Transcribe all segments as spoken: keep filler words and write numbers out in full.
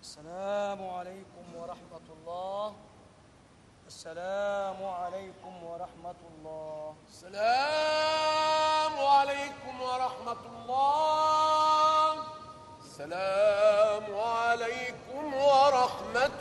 السلام عليكم ورحمة الله. السلام عليكم ورحمة الله. السلام عليكم ورحمة الله. السلام عليكم ورحمة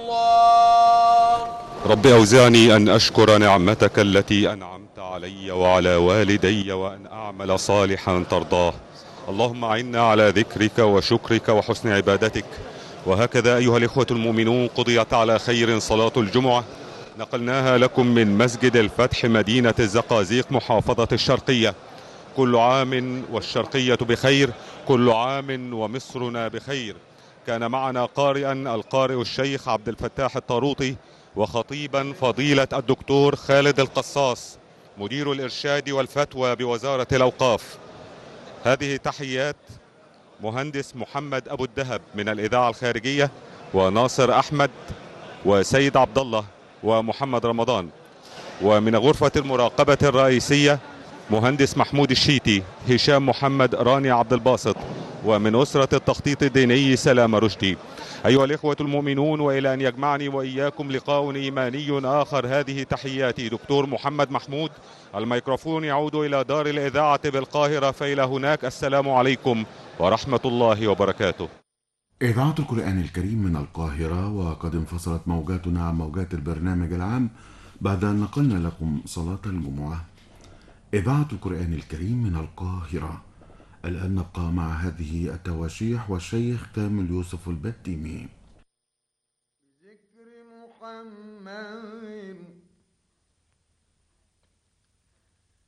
الله. رب أوزعني أن أشكر نعمتك التي أنعمت علي وعلى والدي وأن أعمل صالحا ترضاه. اللهم أعنا على ذكرك وشكرك وحسن عبادتك. وهكذا أيها الإخوة المؤمنون قضيت على خير صلاة الجمعة، نقلناها لكم من مسجد الفتح مدينة الزقازيق محافظة الشرقية. كل عام والشرقية بخير، كل عام ومصرنا بخير. كان معنا قارئا القارئ الشيخ عبد الفتاح الطاروطي، وخطيبا فضيلة الدكتور خالد القصاص مدير الإرشاد والفتوى بوزارة الأوقاف. هذه تحيات مهندس محمد أبو الدهب من الإذاعة الخارجية، وناصر أحمد وسيد عبد الله ومحمد رمضان. ومن غرفة المراقبة الرئيسية مهندس محمود الشيتي، هشام محمد، راني عبد الباسط. ومن أسرة التخطيط الديني سلام رشدي. أيها الإخوة المؤمنون، وإلى أن يجمعني وإياكم لقاء إيماني آخر، هذه تحياتي دكتور محمد محمود. الميكروفون يعود إلى دار الإذاعة بالقاهرة، فإلى هناك السلام عليكم ورحمة الله وبركاته. إذاعة القرآن الكريم من القاهرة، وقد انفصلت موجاتنا عن موجات البرنامج العام بعد أن نقلنا لكم صلاة الجمعة. إذاعة القرآن الكريم من القاهرة. الآن نبقى مع هذه التواشيح والشيخ كامل يوسف البتيمي. ذكر محمد